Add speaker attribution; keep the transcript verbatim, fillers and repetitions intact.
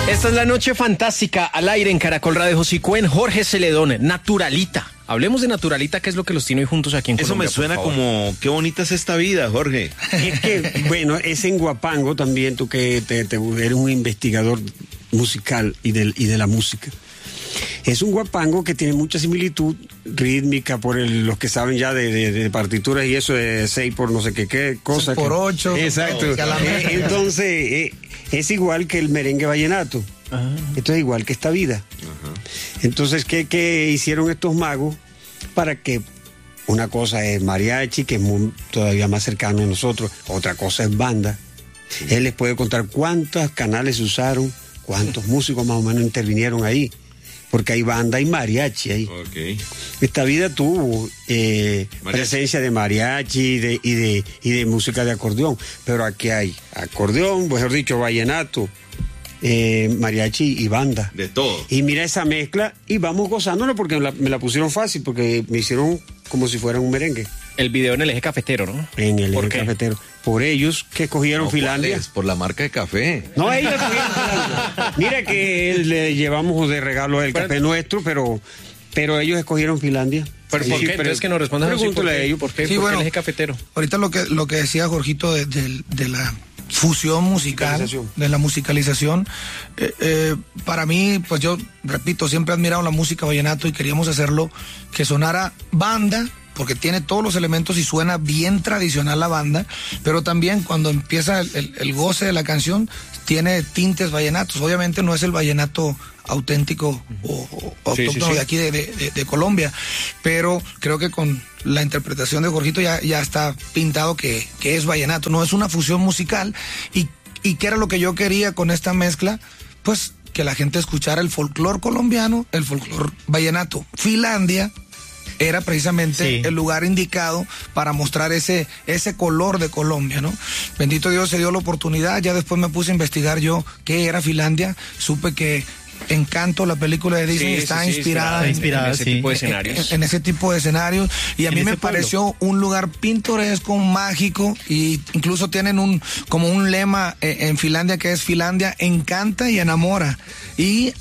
Speaker 1: Esta es la noche fantástica al aire en Caracol Radio. José Cuen, Jorge Celedón, Naturalita. Hablemos de Naturalita, que es lo que los tiene hoy juntos aquí en
Speaker 2: Eso
Speaker 1: Colombia.
Speaker 2: me suena como, qué bonita es esta vida, Jorge.
Speaker 3: Es que, bueno, es en Guapango también, tú que te, te, eres un investigador musical y de, y de la música. Es un guapango que tiene mucha similitud rítmica por el, los que saben ya de, de, de partituras y eso de seis por no sé qué, qué cosa.
Speaker 4: seis por ocho.
Speaker 3: Exacto. Eh, entonces, eh, es igual que el merengue vallenato. Ajá. Esto es igual que esta vida. Ajá. Entonces, ¿qué, ¿qué hicieron estos magos para que una cosa es mariachi, que es muy, todavía más cercano a nosotros, otra cosa es banda? Sí. Él les puede contar cuántos canales usaron, cuántos músicos más o menos intervinieron ahí, porque hay banda y mariachi ahí. Okay. Esta vida tuvo eh, presencia de mariachi y de, y, de, y de música de acordeón, pero aquí hay acordeón, mejor dicho, vallenato, eh, mariachi y banda.
Speaker 2: De todo.
Speaker 3: Y mira esa mezcla y vamos gozándolo porque me la, me la pusieron fácil, porque me hicieron como si fuera un merengue.
Speaker 1: El video en el eje cafetero, ¿no?
Speaker 3: En el
Speaker 1: ¿Por
Speaker 3: eje
Speaker 1: qué?
Speaker 3: cafetero. Por ellos que escogieron
Speaker 2: no,
Speaker 3: Finlandia.
Speaker 2: ¿cuál es? Por la marca de café.
Speaker 3: No, ellos escogieron Finlandia. Mira que le llevamos de regalo el pero, café nuestro, pero, pero ellos escogieron Finlandia.
Speaker 1: ¿Pero sí, por qué?
Speaker 3: pero,
Speaker 1: Entonces que nos respondan así.
Speaker 3: Pregúntale a ellos.
Speaker 1: ¿Por qué?
Speaker 4: Sí,
Speaker 1: ¿Por
Speaker 4: bueno,
Speaker 1: qué el eje cafetero?
Speaker 4: Ahorita lo que, lo que decía Jorgito de, de, de la fusión musical, de la musicalización, eh, eh, para mí, pues yo repito, siempre he admirado la música vallenato y queríamos hacerlo que sonara banda, porque tiene todos los elementos y suena bien tradicional la banda, pero también cuando empieza el, el, el goce de la canción tiene tintes vallenatos. Obviamente no es el vallenato auténtico o, o autóctono sí, sí, sí. de aquí de, de, de Colombia, pero creo que con la interpretación de Jorgito ya, ya está pintado que, que es vallenato, no es una fusión musical. Y, y ¿qué era lo que yo quería con esta mezcla? Pues que la gente escuchara el folclor colombiano, el folclor vallenato. Finlandia era precisamente sí. el lugar indicado para mostrar ese, ese color de Colombia, ¿no? Bendito Dios, se dio la oportunidad. Ya después me puse a investigar yo qué era Finlandia. Supe que Encanto, la película de Disney, sí, está sí, inspirada,
Speaker 1: sí, inspirada en, en,
Speaker 4: en
Speaker 1: ese
Speaker 4: sí.
Speaker 1: tipo de escenarios.
Speaker 4: En, en ese tipo de escenarios. Y a en mí me pareció pueblo. un lugar pintoresco, mágico, y incluso tienen un como un lema en Finlandia que es Finlandia encanta y enamora. Y